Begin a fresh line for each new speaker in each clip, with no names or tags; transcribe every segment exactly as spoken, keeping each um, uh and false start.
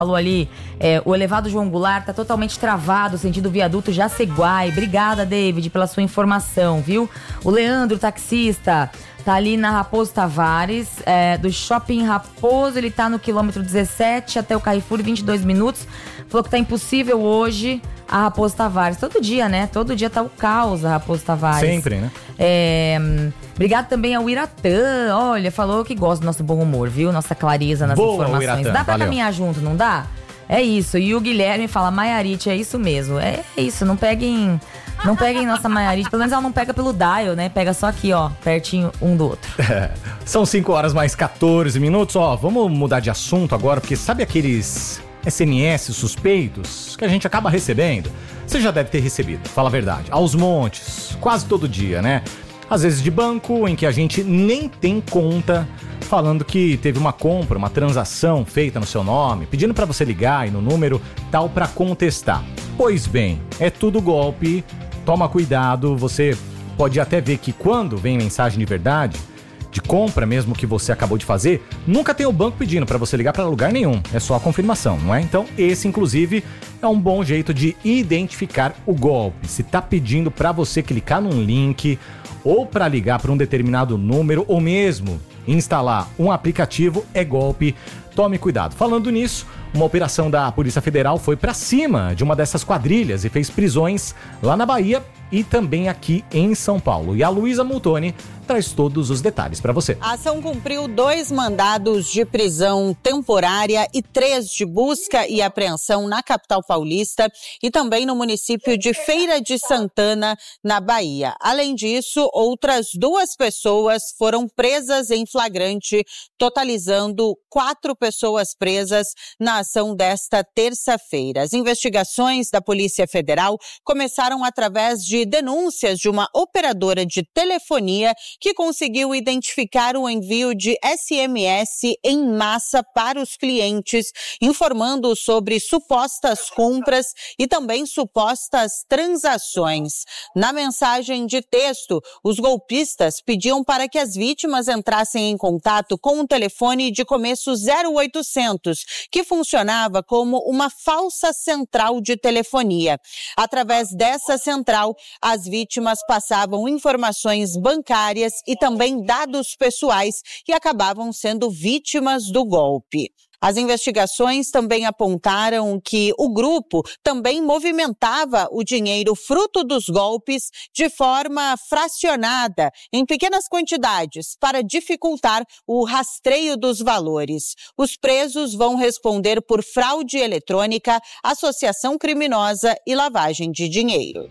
Falou ali, é, o elevado João Goulart tá totalmente travado, sentido viaduto Jaceguai. Obrigada, David, pela sua informação, viu? O Leandro, taxista, tá ali na Raposo Tavares, é, do Shopping Raposo. Ele tá no quilômetro dezessete até o Carrefour, vinte e dois minutos. Falou que tá impossível hoje a Raposo Tavares. Todo dia, né? Todo dia tá o caos a Raposo Tavares.
Sempre, né?
É, obrigado também ao Iratã. Olha, falou que gosta do nosso bom humor, viu? Nossa clareza nas
Boa,
informações.
Iratã,
Dá pra
valeu.
caminhar junto, não dá? É isso. E o Guilherme fala, Maiarite, é isso mesmo. É isso, não peguem, não peguem nossa Maiarite. Pelo menos ela não pega pelo dial, né? Pega só aqui, ó, pertinho um do outro.
É, são cinco horas mais catorze minutos. Ó, vamos mudar de assunto agora, porque sabe aqueles S M S suspeitos que a gente acaba recebendo? Você já deve ter recebido, fala a verdade, aos montes, quase todo dia, né? Às vezes de banco, em que a gente nem tem conta, falando que teve uma compra, uma transação feita no seu nome, pedindo pra você ligar e no número tal pra contestar. Pois bem, é tudo golpe, toma cuidado, você pode até ver que quando vem mensagem de verdade, de compra mesmo que você acabou de fazer, nunca tem o banco pedindo pra você ligar pra lugar nenhum, é só a confirmação, não é? Então esse inclusive é um bom jeito de identificar o golpe. Se tá pedindo pra você clicar num link ou pra ligar pra um determinado número ou mesmo instalar um aplicativo, é golpe. Tome cuidado. Falando nisso, uma operação da Polícia Federal foi pra cima de uma dessas quadrilhas e fez prisões lá na Bahia e também aqui em São Paulo. E a Luísa Multoni traz todos os detalhes para você.
A ação cumpriu dois mandados de prisão temporária e três de busca e apreensão na capital paulista e também no município de Feira de Santana, na Bahia. Além disso, outras duas pessoas foram presas em flagrante, totalizando quatro pessoas presas na ação desta terça-feira. As investigações da Polícia Federal começaram através de denúncias de uma operadora de telefonia que conseguiu identificar o envio de S M S em massa para os clientes, informando sobre supostas compras e também supostas transações. Na mensagem de texto, os golpistas pediam para que as vítimas entrassem em contato com um telefone de começo zero oitocentos, que funcionava como uma falsa central de telefonia. Através dessa central, as vítimas passavam informações bancárias e também dados pessoais e acabavam sendo vítimas do golpe. As investigações também apontaram que o grupo também movimentava o dinheiro fruto dos golpes de forma fracionada, em pequenas quantidades, para dificultar o rastreio dos valores. Os presos vão responder por fraude eletrônica, associação criminosa e lavagem de dinheiro.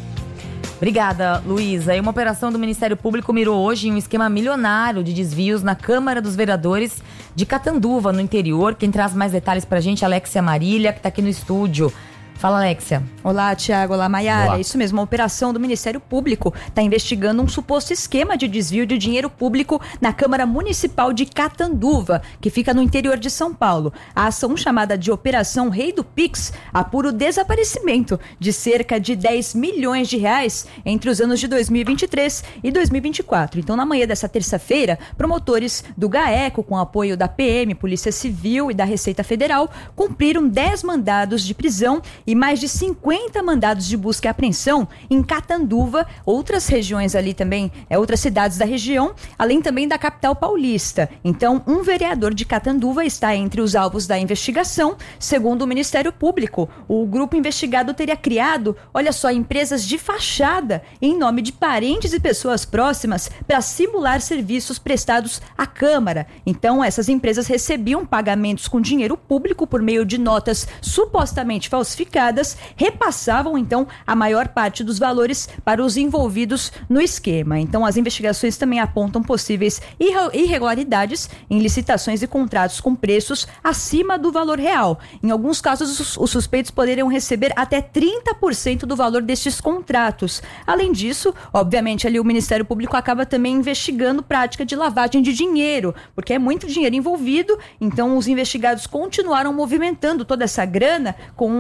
Obrigada, Luísa. E uma operação do Ministério Público mirou hoje em um esquema milionário de desvios na Câmara dos Vereadores de Catanduva, no interior. Quem traz mais detalhes pra gente é Alexia Marília, que tá aqui no estúdio. Fala, Alexia.
Olá, Tiago. Olá, Maiara. Isso mesmo, a operação do Ministério Público está investigando um suposto esquema de desvio de dinheiro público na Câmara Municipal de Catanduva, que fica no interior de São Paulo. A ação, chamada de Operação Rei do Pix, apura o desaparecimento de cerca de dez milhões de reais entre os anos de dois mil e vinte e três e dois mil e vinte e quatro. Então, na manhã dessa terça-feira, promotores do GAECO, com apoio da P M, Polícia Civil e da Receita Federal, cumpriram dez mandados de prisão e mais de cinquenta mandados de busca e apreensão em Catanduva, outras regiões ali também, é, outras cidades da região, além também da capital paulista. Então, um vereador de Catanduva está entre os alvos da investigação. Segundo o Ministério Público, o grupo investigado teria criado, olha só, empresas de fachada em nome de parentes e pessoas próximas para simular serviços prestados à Câmara. Então, essas empresas recebiam pagamentos com dinheiro público por meio de notas supostamente falsificadas, repassavam então a maior parte dos valores para os envolvidos no esquema. Então as investigações também apontam possíveis irregularidades em licitações e contratos com preços acima do valor real. Em alguns casos, os suspeitos poderiam receber até trinta por cento do valor destes contratos. Além disso, obviamente ali o Ministério Público acaba também investigando prática de lavagem de dinheiro, porque é muito dinheiro envolvido. Então os investigados continuaram movimentando toda essa grana com um recurso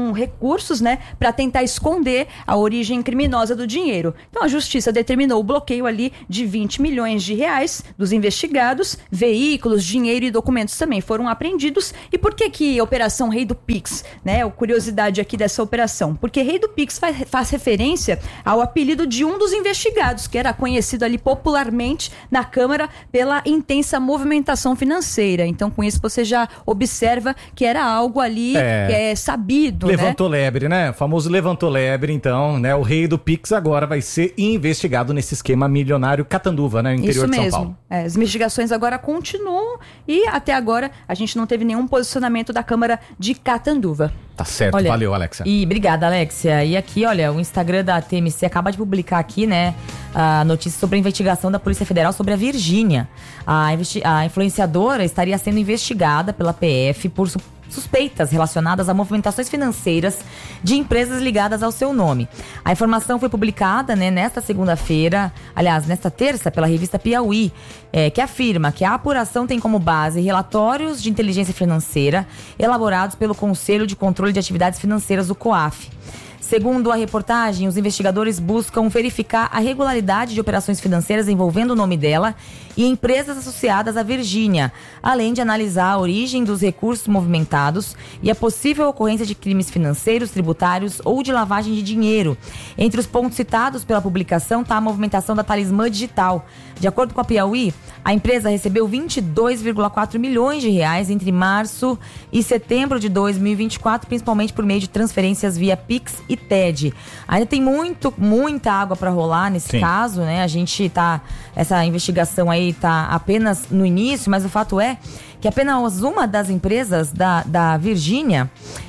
recursos, né, para tentar esconder a origem criminosa do dinheiro. Então a justiça determinou o bloqueio ali de vinte milhões de reais dos investigados, veículos, dinheiro e documentos também foram apreendidos. E por que que a Operação Rei do Pix, né, a curiosidade aqui dessa operação? Porque Rei do Pix faz, faz referência ao apelido de um dos investigados, que era conhecido ali popularmente na Câmara pela intensa movimentação financeira. Então com isso você já observa que era algo ali é, que é sabido,
levantou
né?
lebre, né? O famoso levantou lebre, então, né? O Rei do Pix agora vai ser investigado nesse esquema milionário Catanduva, né? No interior
Isso
de São
mesmo.
Paulo.
É, as investigações agora continuam e até agora a gente não teve nenhum posicionamento da Câmara de Catanduva.
Tá certo,
Olha,
valeu, Alexia.
E obrigada, Alexia. E aqui, olha, o Instagram da T M C acaba de publicar aqui, né, a notícia sobre a investigação da Polícia Federal sobre a Virgínia. A, investi- a influenciadora estaria sendo investigada pela P F por su- suspeitas relacionadas a movimentações financeiras de empresas ligadas ao seu nome. A informação foi publicada, né, nesta segunda-feira, aliás, nesta terça, pela revista Piauí, é, que afirma que a apuração tem como base relatórios de inteligência financeira elaborados pelo Conselho de Controle de Atividades Financeiras, o COAF. Segundo a reportagem, os investigadores buscam verificar a regularidade de operações financeiras envolvendo o nome dela e empresas associadas à Virgínia, além de analisar a origem dos recursos movimentados e a possível ocorrência de crimes financeiros, tributários ou de lavagem de dinheiro. Entre os pontos citados pela publicação está a movimentação da Talismã Digital. De acordo com a Piauí, a empresa recebeu vinte e dois vírgula quatro milhões de reais entre março e setembro de dois mil e vinte e quatro, principalmente por meio de transferências via Pix e T E D. Ainda tem muito, muita água para rolar nesse
Sim.
caso, né? A gente tá, essa investigação aí tá apenas no início, mas o fato é que apenas uma das empresas da, da Virgínia,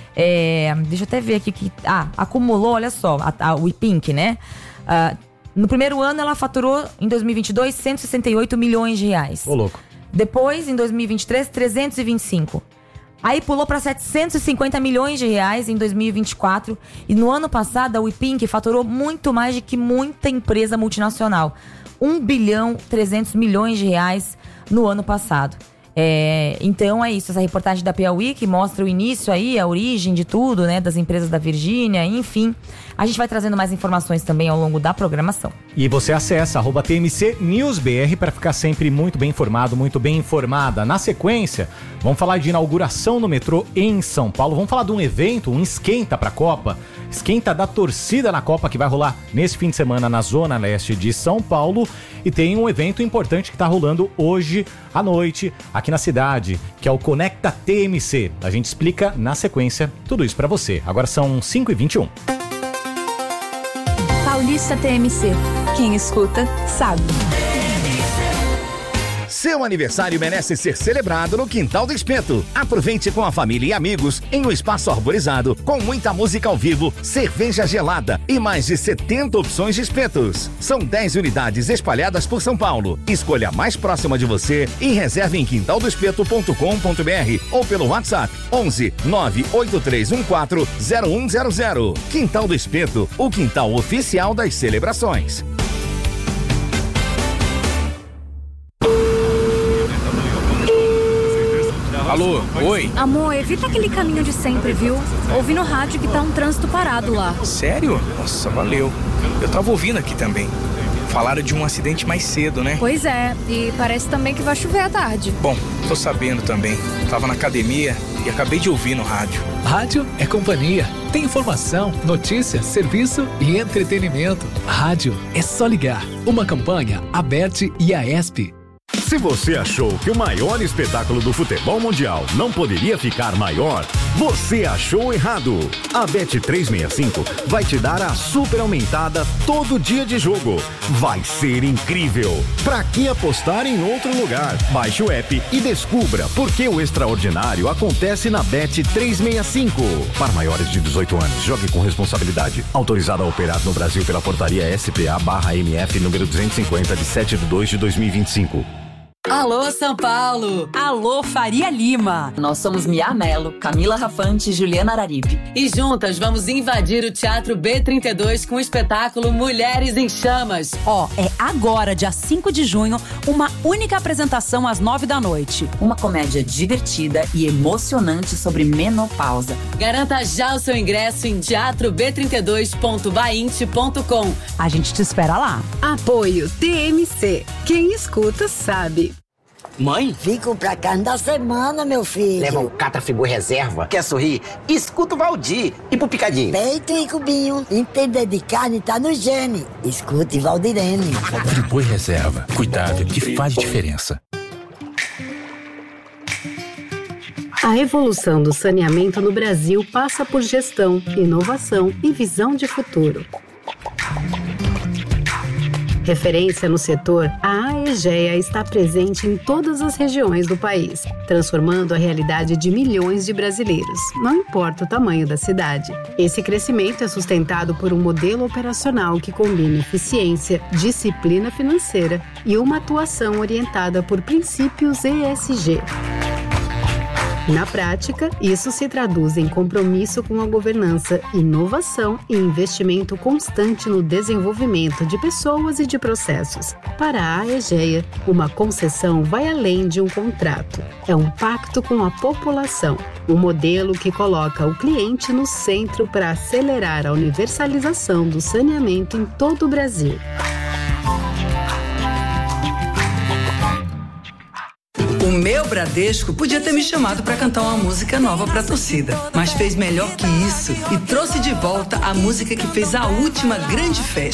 é, deixa eu até ver aqui que, ah, acumulou, olha só, a, a, o Ipink, né? Ah, no primeiro ano ela faturou, em dois mil e vinte e dois, cento e sessenta e oito milhões de reais.
Ô, louco.
Depois, em dois mil e vinte e três, trezentos e vinte e cinco. Aí pulou para setecentos e cinquenta milhões de reais em dois mil e vinte e quatro. E no ano passado, a Wipink faturou muito mais do que muita empresa multinacional. um bilhão e trezentos milhões de reais no ano passado. É, então é isso, essa reportagem da Piauí que mostra o início aí, a origem de tudo, né, das empresas da Virgínia, enfim. A gente vai trazendo mais informações também ao longo da programação.
E você acessa arroba T M C News B R para ficar sempre muito bem informado, muito bem informada. Na sequência, vamos falar de inauguração no metrô em São Paulo. Vamos falar de um evento, um esquenta para a Copa. Esquenta da torcida na Copa que vai rolar nesse fim de semana na Zona Leste de São Paulo. E tem um evento importante que está rolando hoje à noite aqui na cidade, que é o Conecta T M C. A gente explica na sequência tudo isso para você. Agora são cinco e vinte e um.
Paulista T M C. Quem escuta, sabe.
Seu aniversário merece ser celebrado no Quintal do Espeto. Aproveite com a família e amigos em um espaço arborizado, com muita música ao vivo, cerveja gelada e mais de setenta opções de espetos. São dez unidades espalhadas por São Paulo. Escolha a mais próxima de você e reserve em quintal do espeto ponto com ponto b r ou pelo WhatsApp onze nove oito três um quatro zero um zero zero. Quintal do Espeto, o quintal oficial das celebrações.
Alô, oi?
Amor, evita aquele caminho de sempre, viu? Ouvi no rádio que tá um trânsito parado lá.
Sério? Nossa, valeu. Eu tava ouvindo aqui também. Falaram de um acidente mais cedo, né?
Pois é, e parece também que vai chover à tarde.
Bom, tô sabendo também. Tava na academia e acabei de ouvir no rádio.
Rádio é companhia. Tem informação, notícia, serviço e entretenimento. Rádio é só ligar. Uma campanha, Aberte e a ESP.
Se você achou que o maior espetáculo do futebol mundial não poderia ficar maior, você achou errado. A Bet trezentos e sessenta e cinco vai te dar a super aumentada todo dia de jogo. Vai ser incrível. Pra que apostar em outro lugar? Baixe o app e descubra por que o extraordinário acontece na Bet trezentos e sessenta e cinco. Para maiores de dezoito anos, jogue com responsabilidade. Autorizado a operar no Brasil pela portaria S P A barra M F número duzentos e cinquenta de sete de dois de dois mil e vinte e cinco.
Alô, São Paulo! Alô, Faria Lima! Nós somos Mia Mello, Camila Rafante e Juliana Araripe. E juntas vamos invadir o Teatro B trinta e dois com o espetáculo Mulheres em Chamas.
Ó, oh, é agora, dia cinco de junho, uma única apresentação às nove da noite.
Uma comédia divertida e emocionante sobre menopausa, Garanta já o seu ingresso em teatro b trinta e dois ponto bainte ponto com.
A gente te espera lá.
Apoio T M C. Quem escuta sabe.
Mãe?
Fico pra carne da semana, meu filho.
Leva o Catrafigu Reserva. Quer sorrir? Escuta o Valdir. E pro Picadinho?
Peito e cubinho. Entender de carne tá no gene. Escute Valdirene.
Friboi Reserva. Cuidado que faz diferença.
A evolução do saneamento no Brasil passa por gestão, inovação e visão de futuro. Referência no setor, a Aegea está presente em todas as regiões do país, transformando a realidade de milhões de brasileiros, não importa o tamanho da cidade. Esse crescimento é sustentado por um modelo operacional que combina eficiência, disciplina financeira e uma atuação orientada por princípios E S G. Na prática, isso se traduz em compromisso com a governança, inovação e investimento constante no desenvolvimento de pessoas e de processos. Para a Aegea, uma concessão vai além de um contrato. É um pacto com a população, um modelo que coloca o cliente no centro para acelerar a universalização do saneamento em todo o Brasil.
O meu Bradesco podia ter me chamado para cantar uma música nova para a torcida, mas fez melhor que isso e trouxe de volta a música que fez a última grande festa.